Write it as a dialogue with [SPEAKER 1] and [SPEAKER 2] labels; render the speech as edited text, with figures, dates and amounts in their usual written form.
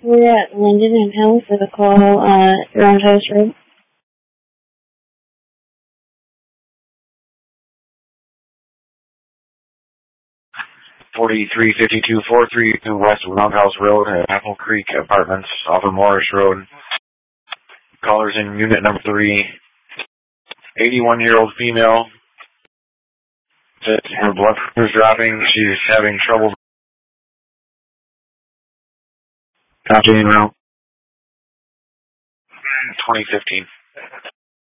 [SPEAKER 1] We're at Linden and Hill for the call Roundhouse Road.
[SPEAKER 2] 435243 West Roundhouse Road at Apple Creek Apartments off of Morris Road. Callers in unit number 3. 81-year-old female. Her blood pressure's dropping. She's having trouble. Copying route. 2015.